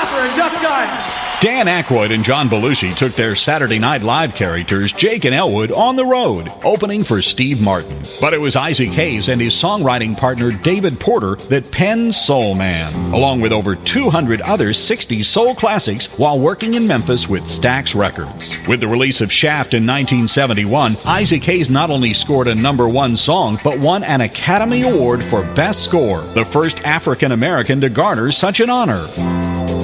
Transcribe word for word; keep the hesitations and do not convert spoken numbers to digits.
Clapper and Duck Dynasty. Dan Aykroyd and John Belushi took their Saturday Night Live characters, Jake and Elwood, on the road, opening for Steve Martin. But it was Isaac Hayes and his songwriting partner David Porter that penned Soul Man, along with over two hundred other sixties soul classics while working in Memphis with Stax Records. With the release of Shaft in nineteen seventy-one, Isaac Hayes not only scored a number one song, but won an Academy Award for Best Score, the first African American to garner such an honor.